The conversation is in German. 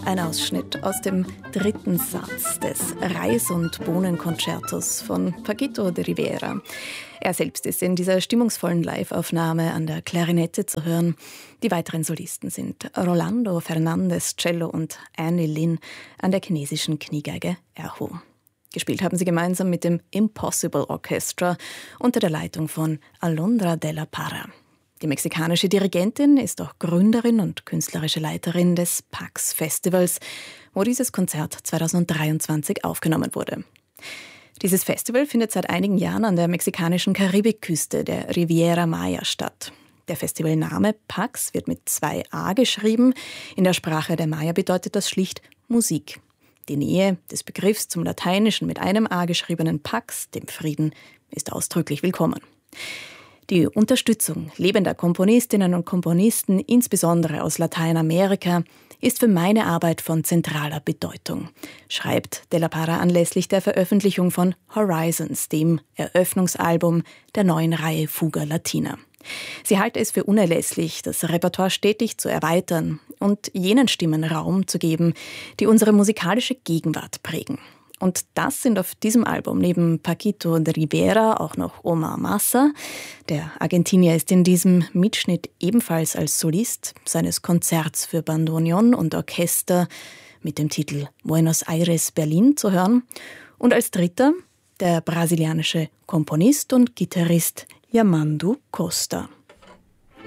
Ein Ausschnitt aus dem dritten Satz des Reis- und Bohnenkonzertos von Paquito de Rivera. Er selbst ist in dieser stimmungsvollen Live-Aufnahme an der Klarinette zu hören. Die weiteren Solisten sind Rolando Fernandez Cello und Annie Lin an der chinesischen Kniegeige Erhu. Gespielt haben sie gemeinsam mit dem Impossible Orchestra unter der Leitung von Alondra de la Parra. Die mexikanische Dirigentin ist auch Gründerin und künstlerische Leiterin des Pax Festivals, wo dieses Konzert 2023 aufgenommen wurde. Dieses Festival findet seit einigen Jahren an der mexikanischen Karibikküste der Riviera Maya statt. Der Festivalname Pax wird mit 2 A geschrieben. In der Sprache der Maya bedeutet das schlicht Musik. Die Nähe des Begriffs zum lateinischen mit einem A geschriebenen Pax, dem Frieden, ist ausdrücklich willkommen. Die Unterstützung lebender Komponistinnen und Komponisten, insbesondere aus Lateinamerika, ist für meine Arbeit von zentraler Bedeutung, schreibt de la Parra anlässlich der Veröffentlichung von Horizons, dem Eröffnungsalbum der neuen Reihe Fuga Latina. Sie halte es für unerlässlich, das Repertoire stetig zu erweitern und jenen Stimmen Raum zu geben, die unsere musikalische Gegenwart prägen. Und das sind auf diesem Album neben Paquito de Rivera auch noch Omar Massa. Der Argentinier ist in diesem Mitschnitt ebenfalls als Solist seines Konzerts für Bandoneon und Orchester mit dem Titel Buenos Aires Berlin zu hören. Und als dritter der brasilianische Komponist und Gitarrist Yamandu Costa.